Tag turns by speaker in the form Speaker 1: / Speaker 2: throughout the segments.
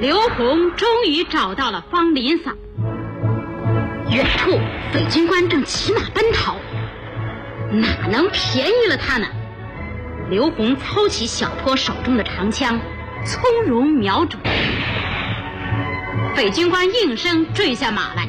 Speaker 1: 刘洪终于找到了方林嫂。远处匪军官正骑马奔逃，哪能便宜了他呢？刘洪操起小坡手中的长枪，从容瞄准。匪军官应声坠下马来。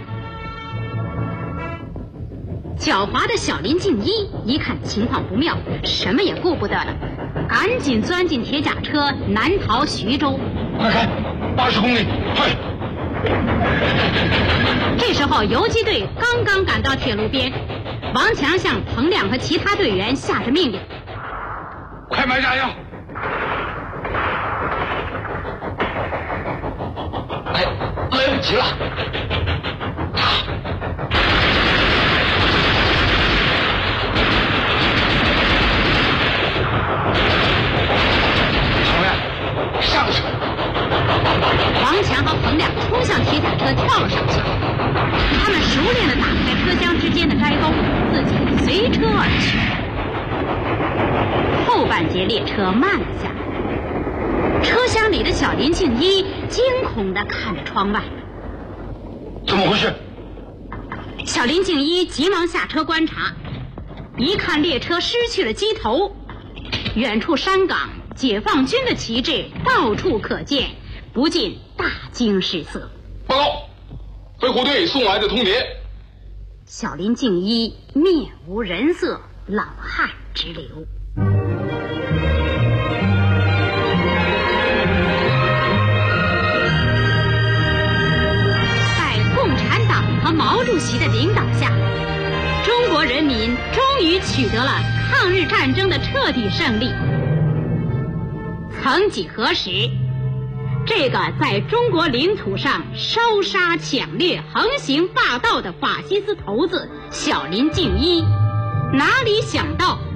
Speaker 1: 狡猾的小林敬一一看情况不妙，什么也顾不得了，赶紧钻进铁甲车南逃徐州。
Speaker 2: 快看，80公里，快！
Speaker 1: 这时候游击队刚刚赶到铁路边，王强向彭亮和其他队员下着命令：
Speaker 2: 快买炸药！来不及了！彭亮，上去！
Speaker 1: 王强和彭亮冲向铁甲车，跳了上去。他们熟练地打开车厢之间的摘钩，自己随车而去。后半节列车慢了下来，车厢里的小林敬一惊恐地看着窗外。
Speaker 2: 怎么回事？
Speaker 1: 小林敬一急忙下车观察，一看列车失去了机头，远处山岗解放军的旗帜到处可见，不禁大惊失色。
Speaker 2: 报告，飞虎队送来的通牒。
Speaker 1: 小林敬一面无人色，冷汗直流。和毛主席的领导下，中国人民终于取得了抗日战争的彻底胜利。曾几何时，这个在中国领土上烧杀抢掠、横行霸道的法西斯头子小林敬一，哪里想到